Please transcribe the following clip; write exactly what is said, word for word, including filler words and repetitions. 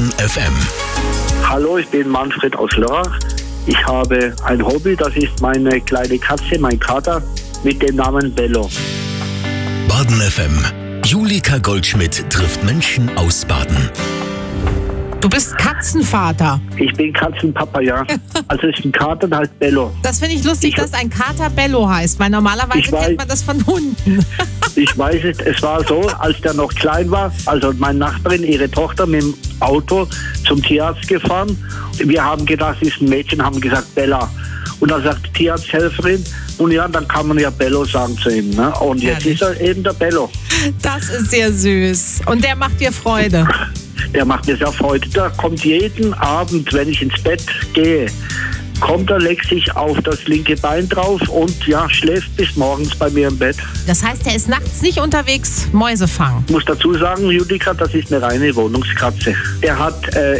Baden F M. Hallo, ich bin Manfred aus Lörrach. Ich habe ein Hobby, das ist meine kleine Katze, mein Kater, mit dem Namen Bello. Baden F M. Julika Goldschmidt trifft Menschen aus Baden. Du bist Katzenvater. Ich bin Katzenpapa, ja. Also ist ein Kater, der heißt Bello. Das finde ich lustig, Ich- dass ein Kater Bello heißt, weil normalerweise Ich weiß- kennt man das von Hunden. Ich weiß es, es war so, als der noch klein war, also meine Nachbarin, ihre Tochter mit dem Auto zum Tierarzt gefahren. Wir haben gedacht, es ist ein Mädchen, haben gesagt Bella. Und dann sagt die Tierarzthelferin, und ja, dann kann man ja Bello sagen zu ihm. Ne? Und jetzt Herrlich. ist er eben der Bello. Das ist sehr süß. Und der macht dir Freude. Der macht mir sehr Freude. Der kommt jeden Abend, wenn ich ins Bett gehe, kommt er, legt sich auf das linke Bein drauf und ja, schläft bis morgens bei mir im Bett. Das heißt, er ist nachts nicht unterwegs Mäuse fangen. Ich muss dazu sagen, Judika, das ist eine reine Wohnungskatze. Er hat äh,